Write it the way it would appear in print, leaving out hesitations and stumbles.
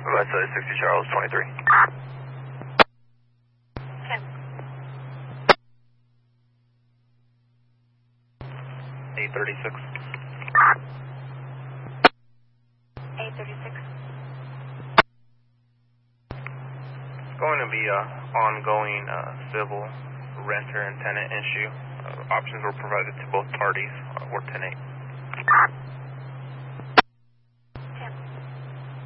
West side 60 Charles 23. 836. 836. It's going to be an ongoing civil renter and tenant issue. Options were provided to both parties. We're 10-8.